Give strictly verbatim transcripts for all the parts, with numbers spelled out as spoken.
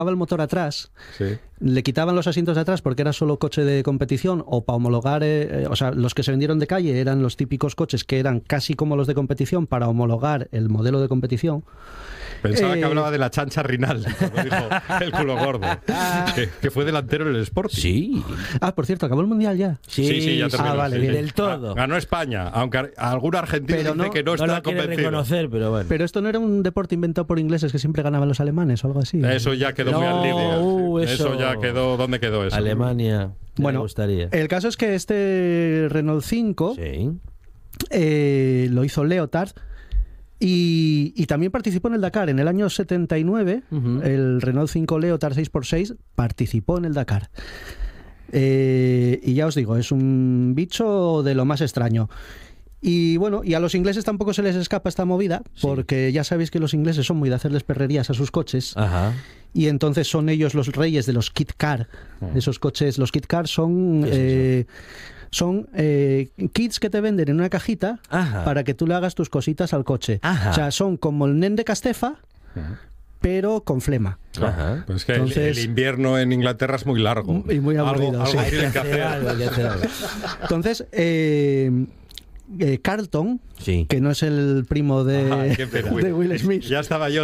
el motor atrás, Sí. le quitaban los asientos de atrás porque era solo coche de competición o para homologar, eh, o sea, los que se vendieron de calle eran los típicos coches que eran casi como los de competición para homologar el modelo de competición. Pensaba Eh, que hablaba de la chancha Rinaldi, cuando dijo el culo gordo, que, que fue delantero en el Sporting. Sí. Ah, por cierto, acabó el Mundial ya. Sí, sí, sí, ya terminó. Ah, vale, sí. bien. Del todo. Ganó España, aunque algún argentino Pero dice no- que no, No está lo quiere convencido. reconocer, pero bueno. Pero esto no era un deporte inventado por ingleses que siempre ganaban los alemanes o algo así. Eso ya quedó muy No, al líder. uh, eso... eso ya quedó. ¿Dónde quedó eso? Alemania. ya Bueno, me gustaría. El caso es que este Renault cinco Sí. eh, lo hizo Leotard y, y también participó en el Dakar. En el año setenta y nueve, Ujú. el Renault cinco Leotard seis por seis participó en el Dakar. Eh, y ya os digo, es un bicho de lo más extraño. Y bueno, y a los ingleses tampoco se les escapa esta movida, Sí. porque ya sabéis que los ingleses son muy de hacerles perrerías a sus coches. Ajá. Y entonces son ellos los reyes de los kit car. Esos coches, los kit car son ¿Qué es eh, son eh, kits que te venden en una cajita Ajá. para que tú le hagas tus cositas al coche. Ajá. O sea, son como el nen de Castefa, pero con flema. Ajá. Pues que el- Entonces- el, invierno en Inglaterra es muy largo. Y muy aburrido, Algo, sí. algo Hay que tienen que hacer hacer. algo, hay que hacer algo. Entonces, eh, eh, Carlton, Sí. que no es el primo de, Ay, qué pena. de Will Smith, Ya estaba yo.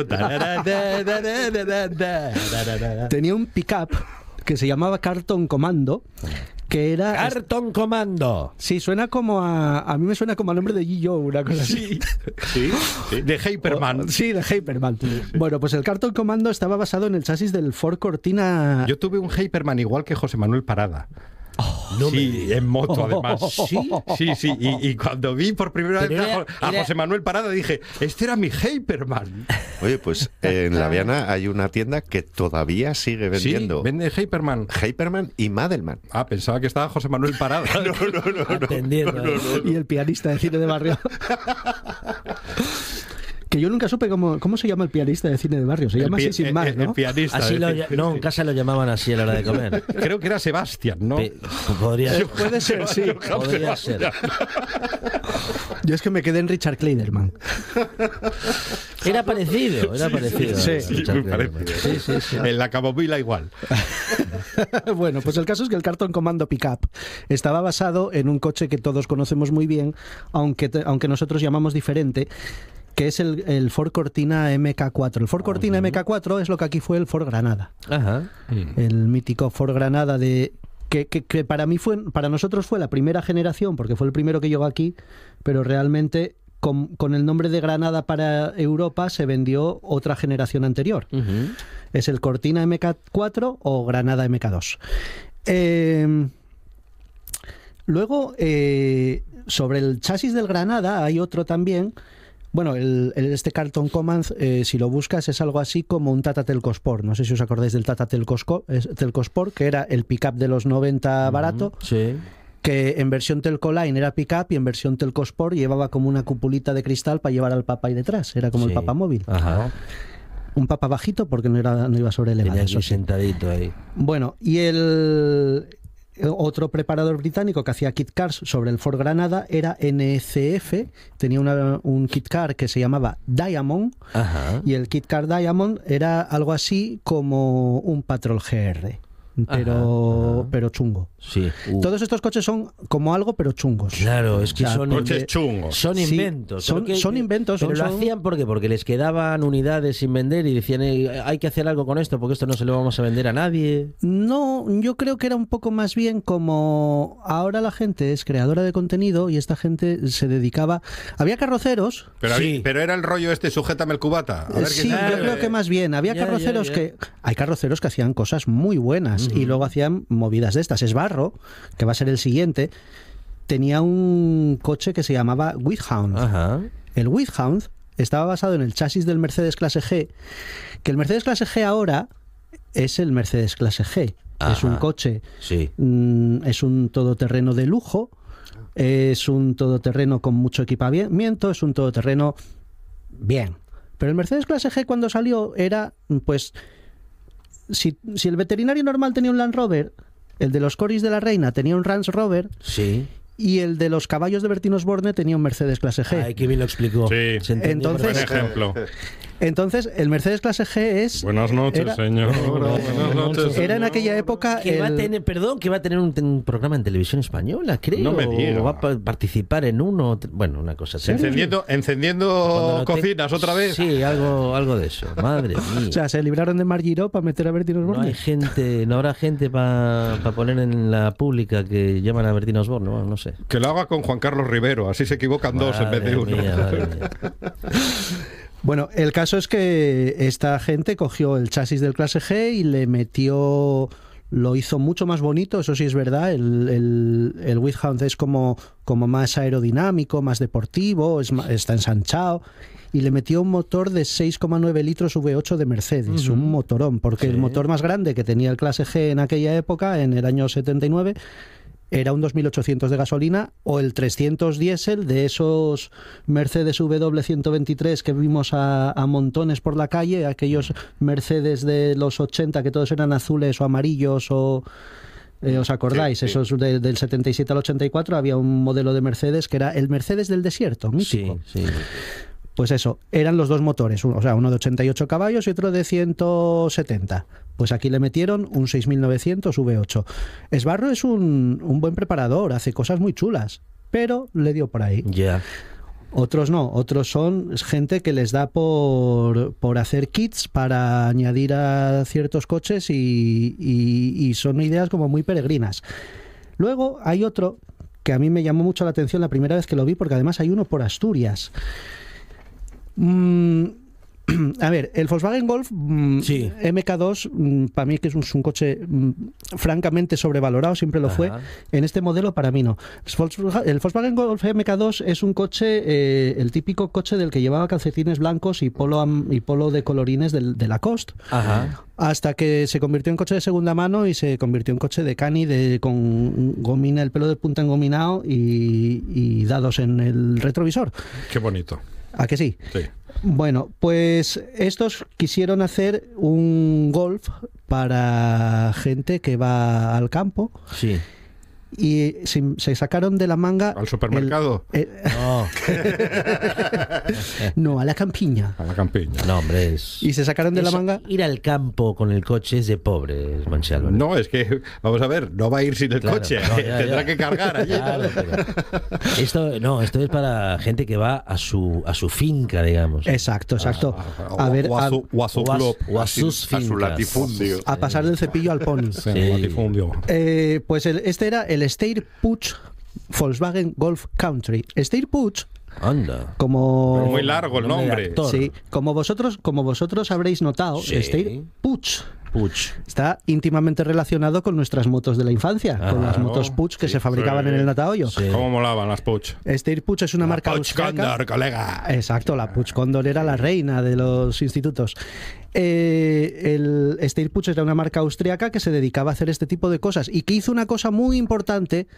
tenía un pickup que se llamaba Carlton Commando, que era... Carton Comando. Sí, suena como a... A mí me suena como al nombre de G. Joe, una cosa así. Sí, sí, de Hyperman. Sí, de Hyperman. Bueno, pues el Carlton Commando estaba basado en el chasis del Ford Cortina. Yo tuve un Hyperman igual que José Manuel Parada. No me sí, digas. en moto además. ¿Sí? Sí, sí. Y, y cuando vi por primera Pero vez a, era- Jo- a era- José Manuel Parada dije, este era mi Hyperman. Oye, pues en La Viana hay una tienda que todavía sigue vendiendo Sí, vende Hyperman. Hyperman y Madelman. Ah, pensaba que estaba José Manuel Parada. Atendiendo. Y el pianista de cine de barrio. Que yo nunca supe cómo, cómo se llama el pianista de cine de barrio. Se El llama pi- así sin el- más, el- ¿no? el pianista. Así es lo, decir, ll- no, en casa lo llamaban así a la hora de comer. Creo que era Sebastián, ¿no? Pe- Podría ser. Puede ser, sí. Podría ser. Yo es que me quedé en Richard Kleiderman. Era parecido, era parecido. sí, a Sí, Richard muy Clayderman. parecido. Sí, sí, sí. En la camomila igual. Bueno, pues el caso es que el Carlton Commando Pickup estaba basado en un coche que todos conocemos muy bien, aunque, te- aunque nosotros llamamos diferente, que es el, el Ford Cortina M K cuatro. El Ford Cortina M K cuatro es lo que aquí fue el Ford Granada. Ajá. El mítico Ford Granada de... Que, que, que para mí fue, para nosotros fue la primera generación, porque fue el primero que llegó aquí, pero realmente con, con el nombre de Granada para Europa se vendió otra generación anterior. Ujú. Es el Cortina M K cuatro o Granada M K dos. Eh, luego, eh, sobre el chasis del Granada hay otro también. Bueno, el, el- este Carlton Command, eh, si lo buscas, es algo así como un Tata Telcosport. No sé si os acordáis del Tata Telcosco- es- Telcosport, que era el pickup de los noventa barato, Sí. que en versión Telcoline era pickup y en versión Telcosport llevaba como una cupulita de cristal para llevar al Papa ahí detrás. Era como Sí. el Papa móvil. Ajá. Un Papa bajito porque no, era, no iba sobre elevado. Tenía eso aquí sí. sentadito ahí. Bueno, y el otro preparador británico que hacía kit cars sobre el Ford Granada era N C F, tenía una- un kit car que se llamaba Diamond, Ajá. y el kit car Diamond era algo así como un Patrol G R, pero, Ajá, ajá. pero chungo. Sí. Uh, Todos estos coches son como algo, pero chungos. Claro, es que O sea, son, Coches de- chungos. son Sí, inventos. son- Creo que- son inventos, Pero son- lo son- hacían ¿por qué? Porque les quedaban unidades sin vender y decían, "Eh, hay que hacer algo con esto porque esto no se lo vamos a vender a nadie". No, yo creo que era un poco más bien como ahora la gente es creadora de contenido y esta gente se dedicaba... Había carroceros... Pero, Sí. había- pero era el rollo este, sujétame el cubata. A ver qué Sí, sale. yo creo que más bien. Había Ya, carroceros ya, ya. que... Hay carroceros que hacían cosas muy buenas y luego hacían movidas de estas. Esbarro, que va a ser el siguiente, tenía un coche que se llamaba Wheathound. Ajá. El Wheathound estaba basado en el chasis del Mercedes Clase G, que el Mercedes Clase G ahora es el Mercedes Clase G. Es un Ajá. coche, Sí. mm, es un todoterreno de lujo, es un todoterreno con mucho equipamiento, es un todoterreno bien. Pero el Mercedes Clase G cuando salió era, pues, si, si el veterinario normal tenía un Land Rover, el de los Corys de la Reina tenía un Range Rover Sí. y el de los caballos de Bertino Osborne tenía un Mercedes Clase G. Ay, qué bien lo explicó. Sí. Se entendió Entonces- Buen perfecto. ejemplo. Entonces, el Mercedes Clase G es... Buenas noches, era, señor. Buenas noches, Era en señor. aquella época... Que va a el- tener, perdón, que va a tener un, un programa en televisión española, creo. No me diga. O va a pa- participar en uno. Bueno, una cosa así. Encendiendo, Cuando encendiendo no te- cocinas otra vez. Sí, algo, algo de eso. Madre mía. O sea, se libraron de Margiró para meter a Bertín no Osborne. hay gente, no habrá gente para poner en la pública que llaman a Bertín Osborne, no, no sé. Que lo haga con Juan Carlos Rivero, así se equivocan dos en vez de Madre uno. mía, madre mía. Bueno, el caso es que esta gente cogió el chasis del Clase G y le metió... Lo hizo mucho más bonito, eso sí es verdad. El, el, el Wildhound es como, como más aerodinámico, más deportivo, es ma- está ensanchado. Y le metió un motor de seis coma nueve litros V ocho de Mercedes, Ujú. un motorón, porque Sí. el motor más grande que tenía el Clase G en aquella época, en el año setenta y nueve, era un dos mil ochocientos de gasolina o el trescientos diésel de esos Mercedes W ciento veintitrés que vimos a, a montones por la calle, aquellos Mercedes de los ochenta que todos eran azules o amarillos o... eh, ¿os acordáis? Sí, sí. Esos de- del setenta y siete al ochenta y cuatro había un modelo de Mercedes que era el Mercedes del desierto, mítico. Sí, sí. Pues eso, eran los dos motores, uno, o sea, uno de ochenta y ocho caballos y otro de ciento setenta. Pues aquí le metieron un seis mil novecientos V ocho. Esbarro es un, un buen preparador, hace cosas muy chulas, pero le dio por ahí. Ya. Otros no, otros son gente que les da por, por hacer kits para añadir a ciertos coches y, y- y son ideas como muy peregrinas. Luego hay otro que a mí me llamó mucho la atención la primera vez que lo vi, porque además hay uno por Asturias. Mm, a ver, el Volkswagen Golf mm, Sí. M K dos, mm, para mí que es un, es un coche mm, francamente sobrevalorado, siempre lo fue. Ajá. En este modelo para mí no. El Volkswagen- el Volkswagen Golf M K dos es un coche, eh, el típico coche del que llevaba calcetines blancos y polo, am- y polo de colorines del, de Lacoste, Ajá. hasta que se convirtió en coche de segunda mano y se convirtió en coche de cani de, con gomina, el pelo de punta engominado y, y dados en el retrovisor. Qué bonito. ¿A que sí? Sí. Bueno, pues estos quisieron hacer un Golf para gente que va al campo Sí. y se, se sacaron de la manga... ¿Al supermercado? el- eh, No, no, a la campiña. A la campiña. no, hombre, es... Y se sacaron de la Eso, manga... Ir al campo con el coche es de pobres, Monchi Álvarez. No, es que, vamos a ver, no va a ir sin el Claro, coche. no, ya, Tendrá ya. que cargar allí. Claro, pero esto, no, esto es para gente que va a su, a su finca, digamos. Exacto, exacto. O- A ver, o a a, su, o a su O a, club. o a a sus su- a su fincas. latifundio. a pasar del cepillo al pony. Sí, Sí. latifundio. Eh, pues el- este era el Steyr Puig Volkswagen Golf Country. Steyr Puig, Anda. como... Pero muy largo el Nombre de nombre. actor. Sí, como vosotros, como vosotros habréis notado, Sí. Steyr Puig Puch. está íntimamente relacionado con nuestras motos de la infancia, con Ah, las motos ¿no? Puig que Sí, se fabricaban sí. en el Natahoyo. Sí. ¿Cómo molaban las Puch? Steyr Puig es una marca Puch austriaca. Condor, colega. Exacto, la Puig Condor era la reina de los institutos. Eh, el Steyr Puig era una marca austriaca que se dedicaba a hacer este tipo de cosas y que hizo una cosa muy importante,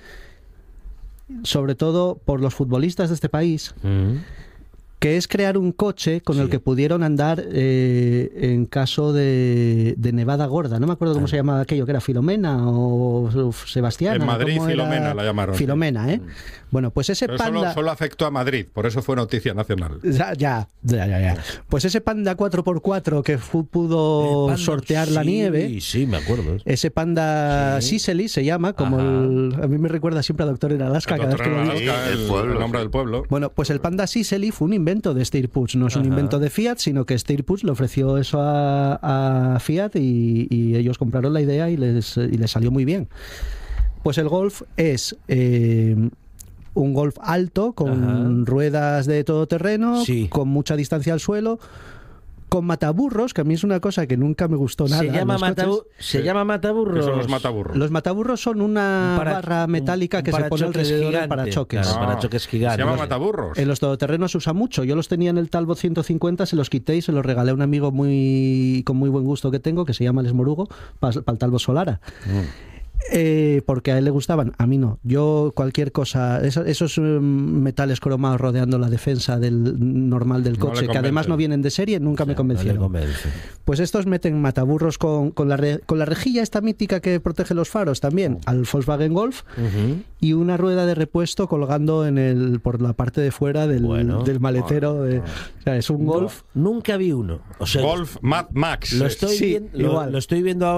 sobre todo por los futbolistas de este país, Mm. que es crear un coche con el Sí. que pudieron andar eh, en caso de, de nevada gorda. No me acuerdo cómo se llamaba aquello, que era Filomena o Sebastián. En Madrid, Filomena la llamaron, sí. Filomena, ¿eh? Bueno, pues ese Pero Panda... solo, solo afectó a Madrid, por eso fue noticia nacional. Ya, ya, ya, ya, ya. Pues ese Panda cuatro por cuatro que fu- pudo Panda, sortear la sí, nieve, Sí, me acuerdo. ese Panda Sí. Sicily se llama, como Ajá. el... A mí me recuerda siempre a Doctor en Alaska cada vez que lo digo. Alaska, Sí, el, el pueblo, el nombre sí. del pueblo. Bueno, pues el Panda Sicily fue un invento de Steyr Puig, no es un Ajá. invento de Fiat, sino que Steyr Puig le ofreció eso a, a Fiat y, y ellos compraron la idea y les, y les salió muy bien. Pues el Golf es eh, un Golf alto, con Ajá. ruedas de todoterreno, Sí. con mucha distancia al suelo, con mataburros, que a mí es una cosa que nunca me gustó nada. Se en llama, los coches. matabu- se Sí. llama Que mataburros. son los mataburros. Los mataburros son una Un para- barra metálica un- que un se pone parachoques alrededor del gigante. parachoques. Claro, Ah, parachoques gigantes. Se llama No sé. mataburros. En los todoterrenos se usa mucho. Yo los tenía en el Talbot ciento cincuenta, se los quité y se los regalé a un amigo muy con muy buen gusto que tengo, que se llama Les Morugo, para el Talbot Solara. Eh, porque a él le gustaban, a mí no. Yo cualquier cosa, eso- esos um, metales cromados rodeando la defensa del normal del No coche, le que además convencen. no vienen de serie, nunca me No le convencieron. convence. Pues estos meten mataburros con, con, la re- con la rejilla esta mítica que protege los faros también al Volkswagen Golf Ujú. y una rueda de repuesto colgando en el por la parte de fuera del, Bueno. del maletero. de- o sea, es un Golf. Nunca vi uno. O sea, Golf Mad Max. lo eh, estoy, Sí, viendo, lo, igual. lo estoy viendo ahora.